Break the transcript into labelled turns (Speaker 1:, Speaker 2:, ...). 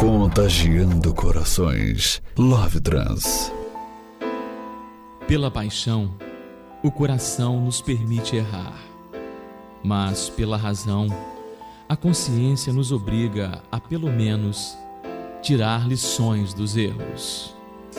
Speaker 1: Contagiando corações. Love Trans.
Speaker 2: Pela paixão, o coração nos permite errar. Mas pela razão, a consciência nos obriga a, pelo menos, tirar lições dos erros.